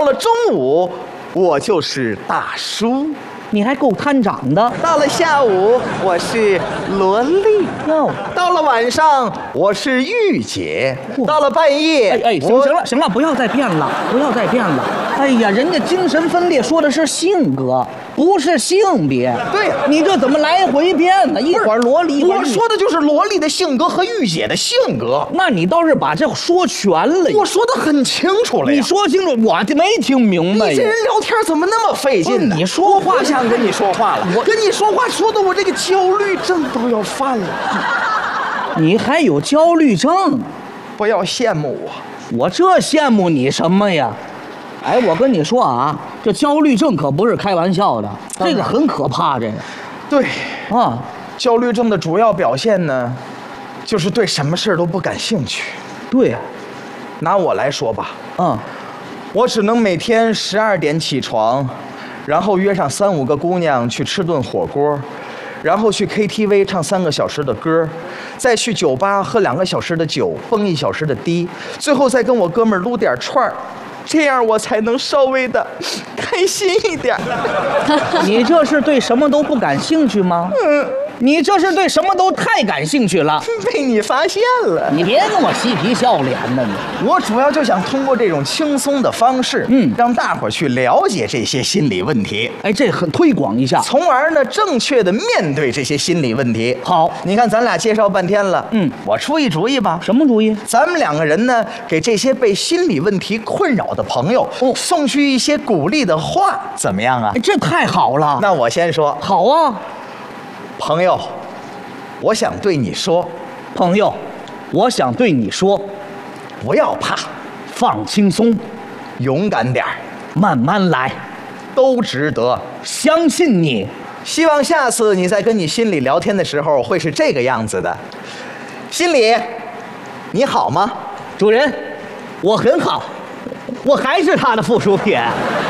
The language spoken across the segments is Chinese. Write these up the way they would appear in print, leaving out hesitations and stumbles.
到了中午，我就是大叔。 你还够贪长的。 到了下午，我是萝莉。 哟， 到了晚上，我是御姐。到了半夜， 行了，不要再变了，不要再变了。哎呀，人家精神分裂说的是性格，不是性别。 对呀， 你这怎么来回变呢？一会儿萝莉， 我说的就是萝莉的性格和御姐的性格。 那你倒是把这说全了。 我说的很清楚了呀。 你说清楚，我没听明白。 你这人聊天怎么那么费劲呢？ 你说话， 我不想跟你说话了。我跟你说话说的我这个焦虑症都要犯了。 你还有焦虑症？ 不要羡慕我。 我这羡慕你什么呀？哎，我跟你说啊，这焦虑症可不是开玩笑的，这个很可怕。这个， 对啊， 焦虑症的主要表现呢，就是对什么事都不感兴趣。 对， 拿我来说吧，我只能每天12点起床，然后约上3、5个姑娘去吃顿火锅，然后去 KTV 唱3个小时的歌，再去酒吧喝2个小时的酒，蹦1小时的迪，最后再跟我哥们儿撸点串儿。这样我才能稍微的开心一点。 你这是对什么都不感兴趣吗？你这是对什么都太感兴趣了。 被你发现了。 你别跟我嬉皮笑脸的你。 我主要就想通过这种轻松的方式，让大伙儿去了解这些心理问题。 哎，这很推广一下， 从而呢正确的面对这些心理问题。 好， 你看咱俩介绍半天了，我出一主意吧。 什么主意？ 咱们2个人呢，给这些被心理问题困扰的朋友，送去一些鼓励的话，怎么样啊？ 这太好了。 那我先说。 好啊， 朋友，我想对你说。 朋友，我想对你说， 不要怕， 放轻松， 勇敢点儿， 慢慢来， 都值得。 相信你。 希望下次你在跟你心里聊天的时候会是这个样子的。心里，你好吗？ 主人，我很好，我还是他的附属品。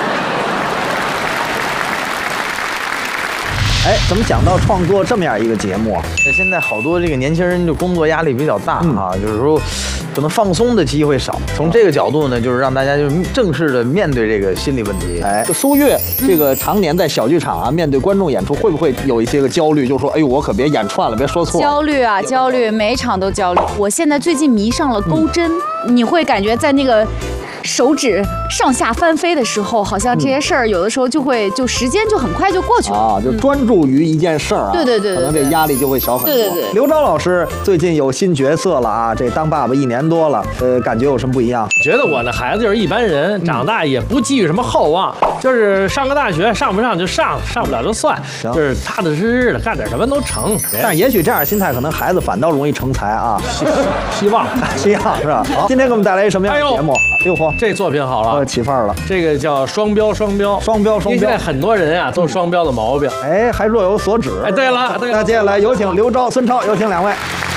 哎，怎么讲到创作这么样一个节目啊？ 现在好多这个年轻人就工作压力比较大啊，就是说可能放松的机会少。从这个角度呢，就是让大家就正式的面对这个心理问题。 哎，这舒越这个常年在小剧场啊，面对观众演出，会不会有一些个焦虑？就说，哎呦，我可别演串了，别说错。 焦虑啊，焦虑，每一场都焦虑。我现在最近迷上了钩针，你会感觉在那个手指上下翻飞的时候，好像这些事儿有的时候就时间就很快就过去了啊，就专注于一件事儿啊。 对， 可能这压力就会小很多。 对。 刘钊老师最近有新角色了啊，这当爸爸1年多了，感觉有什么不一样？ 觉得我的孩子就是一般人，长大也不寄予什么厚望，就是上个大学，上不上就上，上不了就算，就是踏踏实实的干点什么都成。 但也许这样心态，可能孩子反倒容易成才啊。 希望是吧？好，今天给我们带来什么样的节目？哎呦嚯， 这作品好了， 起范儿了。 这个叫双标。现在很多人啊都双标的毛病， 哎，还若有所指。 哎，对了， 那接下来有请刘钊、孙超，有请2位。